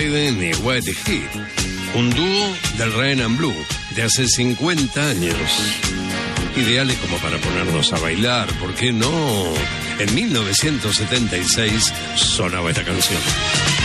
Maiden y Wet Hit, un dúo del Rhythm and Blues de hace 50 años. Ideales como para ponernos a bailar, ¿por qué no? En 1976 sonaba esta canción.